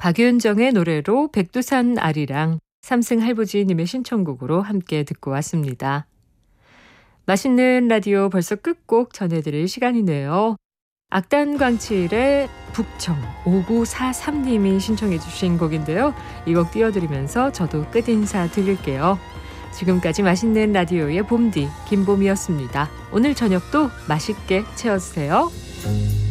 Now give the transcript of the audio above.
박윤정의 노래로 백두산 아리랑, 삼승 할부지님의 신청곡으로 함께 듣고 왔습니다. 맛있는 라디오 벌써 끝곡 전해드릴 시간이네요. 악단광칠의 북청 5943님이 신청해 주신 곡인데요. 이 곡 띄워드리면서 저도 끝인사 드릴게요. 지금까지 맛있는 라디오의 봄디 김봄이었습니다. 오늘 저녁도 맛있게 채워주세요.